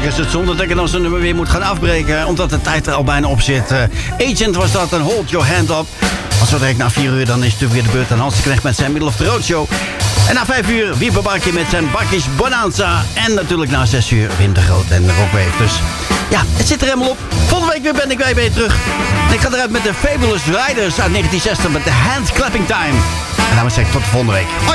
Eigenlijk is het zonde dat ik dan zo'n nummer weer moet gaan afbreken. Omdat de tijd er al bijna op zit. Agent was dat en Hold Your Hand Up. Want zo direct na 4 uur dan is het weer de beurt aan Hans de Knecht met zijn Middle of the Road Show. En na 5 uur Wieper Bakje met zijn Bakkies Bonanza. En natuurlijk na 6 uur Wim de Groot en Rockwave. Dus ja, het zit er helemaal op. Volgende week weer ben ik weer terug. En ik ga eruit met de Fabulous Riders uit 1960 met de Hand Clapping Time. En dan zeg ik tot de volgende week.